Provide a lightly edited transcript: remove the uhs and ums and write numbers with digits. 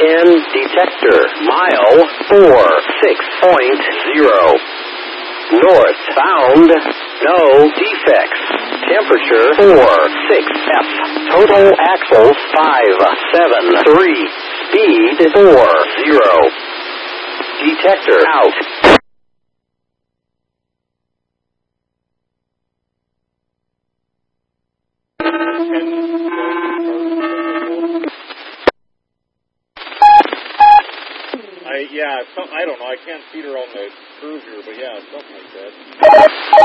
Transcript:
in detector. Mile 46.0. Northbound, no defects. Temperature 46 F. Total axles 573. Speed 40. Detector out. I don't know. I can't see her on the cruiser, but yeah, something like that.